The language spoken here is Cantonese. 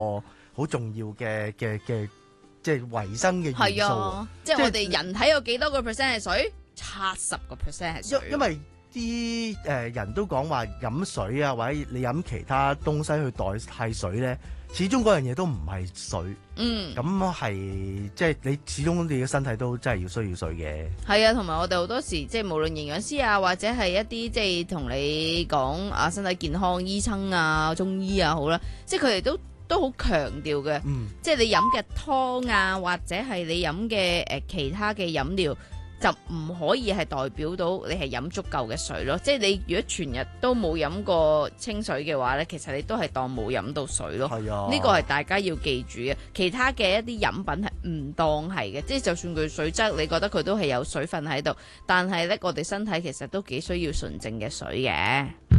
好重要嘅即係維生嘅元素。 係啊，即係我哋人體有幾多個 percent 係水？70%係水。 因為啲人都講話飲水啊，或者你飲其他東西去代替水咧，始終嗰樣嘢都唔係水。咁係即係你始終你嘅身體都真係需要水嘅。 係啊，同埋我哋好多時即係無論營養師啊，或者係一啲即係同你講啊身體健康醫生啊、中醫啊好啦，即係佢哋都好強調嘅。即係你飲嘅湯啊，或者係你飲嘅其他嘅飲料，就唔可以係代表到你係飲足夠嘅水咯。即係你如果全日都冇飲過清水嘅話呢，其實你都係當冇飲到水咯。 係啊， 呢個係大家要記住嘅。其他嘅一啲飲品係唔當係嘅，即係就算佢水質，你覺得佢都係有水分喺度，但係呢，我哋身體其實都幾需要純淨嘅水嘅。